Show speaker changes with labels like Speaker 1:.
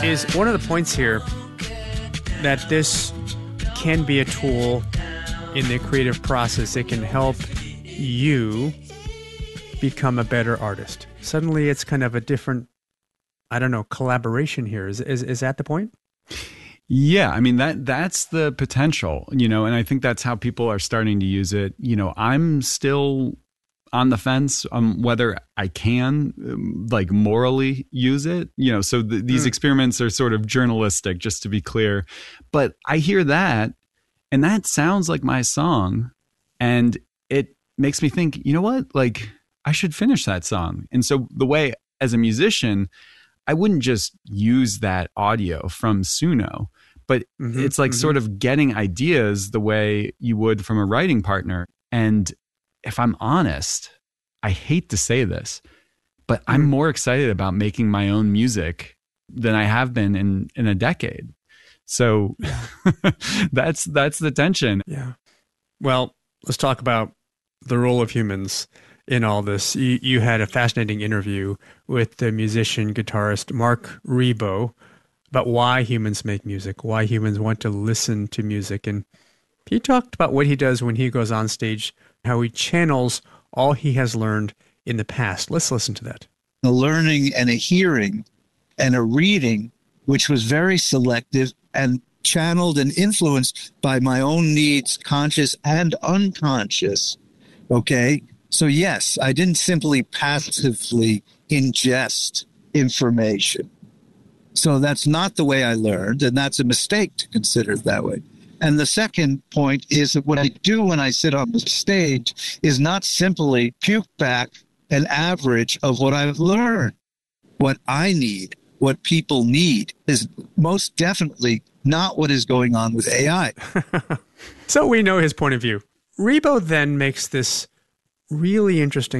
Speaker 1: is one of the points here that this can be a tool in the creative process. It can help you become a better artist. Suddenly it's kind of a different, I don't know, collaboration here. Is that the point?
Speaker 2: Yeah, I mean, that's the potential, and I think that's how people are starting to use it. I'm still on the fence on whether I can like morally use it, so these experiments are sort of journalistic, just to be clear. But I hear that, and that sounds like my song, and it makes me think, you know what, like I should finish that song. And so the way as a musician, I wouldn't just use that audio from Suno, but it's like sort of getting ideas the way you would from a writing partner. And if I'm honest, I hate to say this, but I'm more excited about making my own music than I have been in a decade. So that's the tension.
Speaker 1: Yeah. Well, let's talk about the role of humans in all this. You had a fascinating interview with the musician, guitarist Marc Ribot about why humans make music, why humans want to listen to music. And he talked about what he does when he goes on stage, how he channels all he has learned in the past. Let's listen to that.
Speaker 3: A learning and a hearing and a reading, which was very selective and channeled and influenced by my own needs, conscious and unconscious. Okay? So yes, I didn't simply passively ingest information. So that's not the way I learned, and that's a mistake to consider it that way. And the second point is that what I do when I sit on the stage is not simply puke back an average of what I've learned. What I need, what people need, is most definitely not what is going on with AI.
Speaker 1: So we know his point of view. Ribot then makes this really interesting